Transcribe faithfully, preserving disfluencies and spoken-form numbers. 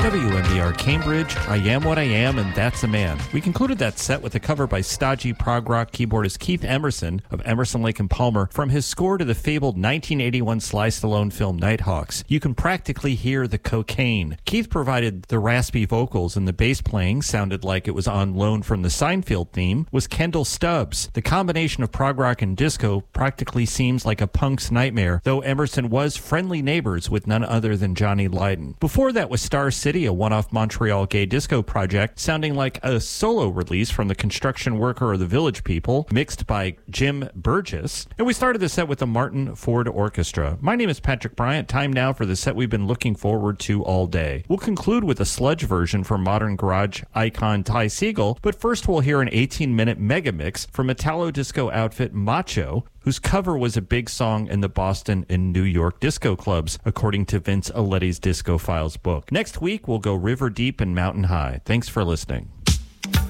W M B R Cambridge, I Am What I Am, and That's a Man. We concluded that set with a cover by stodgy prog rock keyboardist Keith Emerson of Emerson, Lake and Palmer from his score to the fabled nineteen eighty-one Sly Stallone film Nighthawks. You can practically hear the cocaine. Keith provided the raspy vocals, and the bass playing sounded like it was on loan from the Seinfeld theme was Kendall Stubbs. The combination of prog rock and disco practically seems like a punk's nightmare, though Emerson was friendly neighbors with none other than Johnny Lydon. Before that was Star City, a one-off Montreal gay disco project, sounding like a solo release from the Construction Worker or the Village People, mixed by Jim Burgess. And we started the set with the Martin Ford Orchestra. My name is Patrick Bryant. Time now for the set we've been looking forward to all day. We'll conclude with a sludge version from modern garage icon Ty Segall, but first we'll hear an eighteen-minute mega mix from Italo disco outfit Macho, whose cover was a big song in the Boston and New York disco clubs, according to Vince Aletti's Disco Files book. Next week, we'll go river deep and mountain high. Thanks for listening.